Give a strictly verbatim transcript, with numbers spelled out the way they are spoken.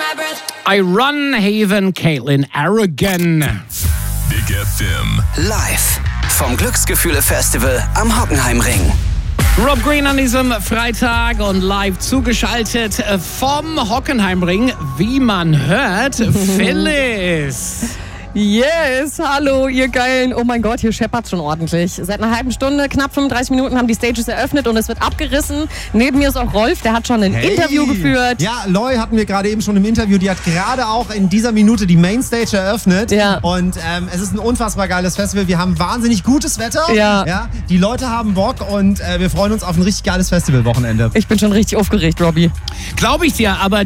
I Run Haven, Caitlin Arrogant. Big F M. Live vom Glücksgefühle-Festival am Hockenheimring. Rob Green an diesem Freitag und live zugeschaltet vom Hockenheimring, wie man hört, Phyllis. Yes, hallo ihr Geilen. Oh mein Gott, hier scheppert schon ordentlich. Seit einer halben Stunde, knapp fünfunddreißig Minuten haben die Stages eröffnet und es wird abgerissen. Neben mir ist auch Rolf, der hat schon ein Hey. Interview geführt. Ja, Loi hatten wir gerade eben schon im Interview. Die hat gerade auch in dieser Minute die Mainstage eröffnet. Ja. Und ähm, es ist ein unfassbar geiles Festival. Wir haben wahnsinnig gutes Wetter. Ja. Ja, die Leute haben Bock und äh, wir freuen uns auf ein richtig geiles Festivalwochenende. Ich bin schon richtig aufgeregt, Robby. Glaube ich dir, aber